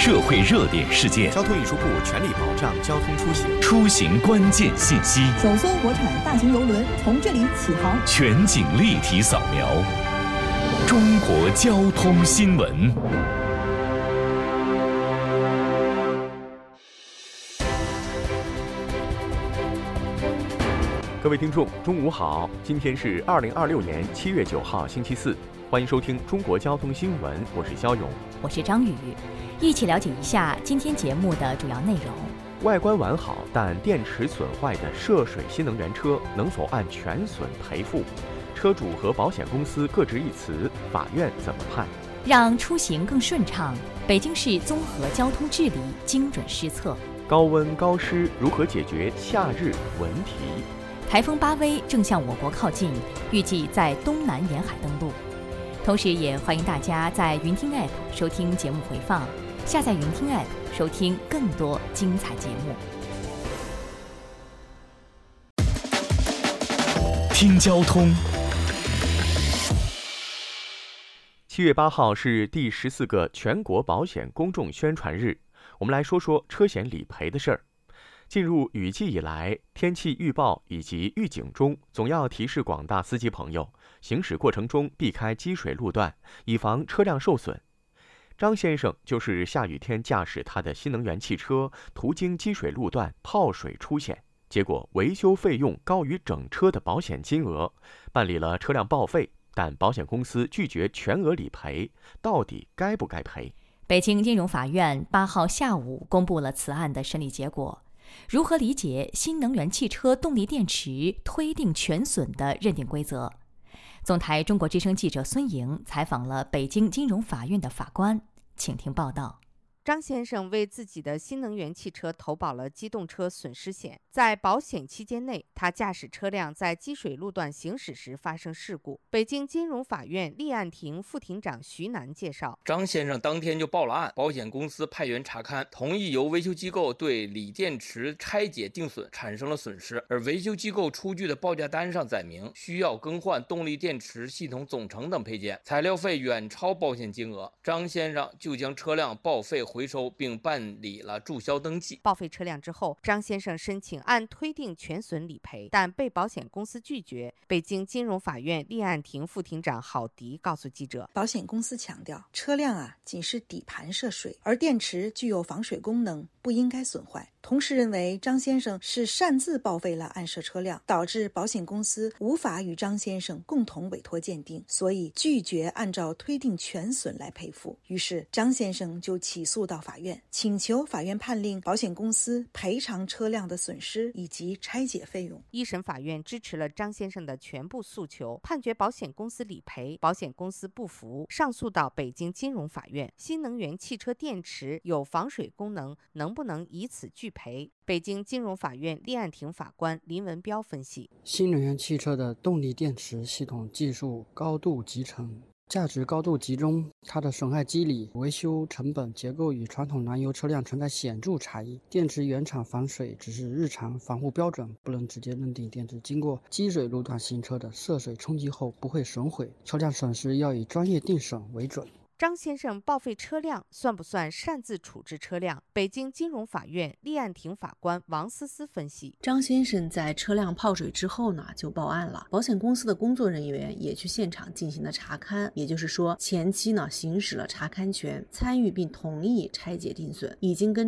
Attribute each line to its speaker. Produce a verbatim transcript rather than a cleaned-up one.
Speaker 1: 社会热点事件，
Speaker 2: 交通运输部全力保障交通出行，
Speaker 1: 出行关键信息，
Speaker 3: 首艘国产大型邮轮从这里起航，
Speaker 1: 全景立体扫描，中国交通新闻。
Speaker 4: 各位听众，中午好！今天是二零二六年七月九号，星期四，欢迎收听中国交通新闻，我是肖勇，
Speaker 5: 我是张宇，一起了解一下今天节目的主要内容。
Speaker 4: 外观完好但电池损坏的涉水新能源车能否按全损赔付？车主和保险公司各执一词，法院怎么判？
Speaker 5: 让出行更顺畅，北京市综合交通治理精准施策。
Speaker 4: 高温高湿如何解决夏日蚊题？
Speaker 5: 台风巴威正向我国靠近，预计在东南沿海登陆。同时也欢迎大家在云听 App 收听节目回放，下载云听 App 收听更多精彩节目。
Speaker 1: 听交通。
Speaker 4: 七月八号是第十四个全国保险公众宣传日，我们来说说车险理赔的事儿。进入雨季以来，天气预报以及预警中总要提示广大司机朋友，行驶过程中避开积水路段，以防车辆受损。张先生就是下雨天驾驶他的新能源汽车，途经积水路段泡水出险，结果维修费用高于整车的保险金额，办理了车辆报废，但保险公司拒绝全额理赔，到底该不该赔？
Speaker 5: 北京金融法院八号下午公布了此案的审理结果。如何理解新能源汽车动力电池推定全损的认定规则？总台中国之声记者孙莹采访了北京金融法院的法官，请听报道。
Speaker 6: 张先生为自己的新能源汽车投保了机动车损失险，在保险期间内，他驾驶车辆在积水路段行驶时发生事故。北京金融法院立案庭副庭长徐楠介绍，
Speaker 7: 张先生当天就报了案，保险公司派员查勘，同意由维修机构对锂电池拆解定损，产生了损失，而维修机构出具的报价单上载明需要更换动力电池系统总成等配件，材料费远超保险金额。张先生就将车辆报废回收并办理了注销登记。
Speaker 6: 报废车辆之后，张先生申请按推定全损理赔，但被保险公司拒绝。北京金融法院立案庭副庭长郝迪告诉记者，
Speaker 8: 保险公司强调，车辆啊仅是底盘涉水，而电池具有防水功能，不应该损坏。同时认为张先生是擅自报废了案涉车辆，导致保险公司无法与张先生共同委托鉴定，所以拒绝按照推定全损来赔付。于是张先生就起诉到法院，请求法院判令保险公司赔偿车辆的损失以及拆解费用。
Speaker 6: 一审法院支持了张先生的全部诉求，判决保险公司理赔，保险公司不服，上诉到北京金融法院。新能源汽车电池有防水功能，能不能以此拒赔？北京金融法院立案庭法官林文彪分析，
Speaker 9: 新能源汽车的动力电池系统技术高度集成，价值高度集中，它的损害机理、维修成本结构与传统燃油车辆存在显著差异。电池原厂防水只是日常防护标准，不能直接认定电池经过积水路段行车的涉水冲击后不会损毁，车辆损失要以专业定损为准。
Speaker 6: 张先生报废车辆算不算擅自处置车辆？北京金融法院立案庭法官王思思分析，
Speaker 10: 张先生在车辆泡水之后呢就报案了，保险公司的工作人员也去现场进行了查勘，也就是说前期呢行使了查勘权，参与并同意拆解定损，已经跟